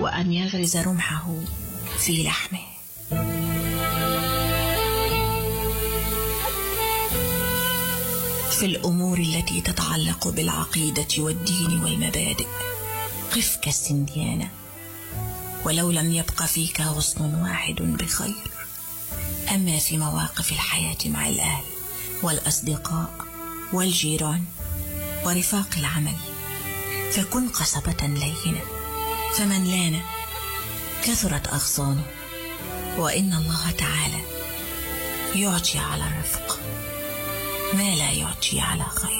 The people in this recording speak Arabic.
وأن يغرز رمحه في لحمه. في الأمور التي تتعلق بالعقيدة والدين والمبادئ قف كالسنديانة، ولو لم يبق فيك غصن واحد بخير. أما في مواقف الحياة مع الأهل والأصدقاء والجيران ورفاق العمل فكن قصبة لينة، فمن لان كثرت أغصانه، وإن الله تعالى يعطي على الرفق ما لا يعطي على خير.